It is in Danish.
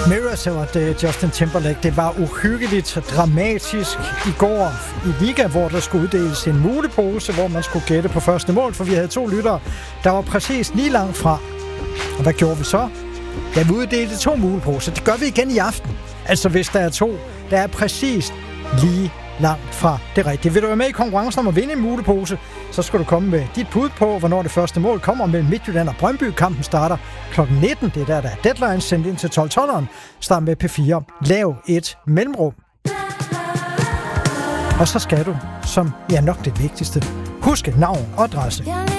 Mirrors, det Justin Timberlake. Det var uhyggeligt dramatisk i går i Liga, hvor der skulle uddeles en mulepose, hvor man skulle gætte på første mål, for vi havde 2 lyttere, der var præcis lige langt fra. Og hvad gjorde vi så? Ja, vi uddelte 2 muleposer. Det gør vi igen i aften. Altså, hvis der er 2, der er præcis lige langt fra det rigtige. Vil du være med i konkurrencen om at vinde en mulepose, så skal du komme med dit bud på, hvornår det første mål kommer mellem Midtjylland og Brøndby. Kampen starter kl. 19. Det er der er deadline sendt ind til 12-12'eren. Start med P4. Lav et mellemrum. Og så skal du, som nok det vigtigste, huske navn og adresse.